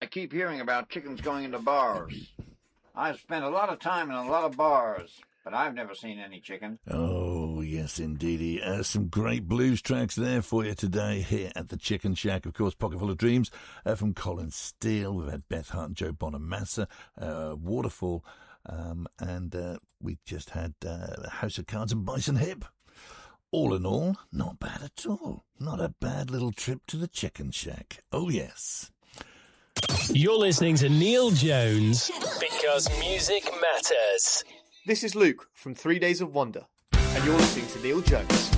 keep hearing about chickens going into bars. I've spent a lot of time in a lot of bars, but I've never seen any chicken. Oh, yes, indeedy. Some great blues tracks there for you today here at the Chicken Shack. Of course, Pocket Full of Dreams from Colin Steele. We've had Beth Hart and Joe Bonamassa, Waterfall, and we just had House of Cards and Bison Hip. All in all, not bad at all. Not a bad little trip to the Chicken Shack. Oh, yes. You're listening to Neil Jones because music matters. This is Luke from 3 Days of Wonder, and you're listening to Neil Jones.